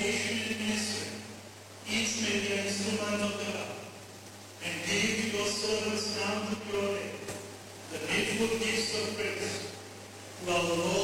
vocation in ministry. Each may be an instrument of God. And give your servants now to glory the needful gifts of praise to our Lord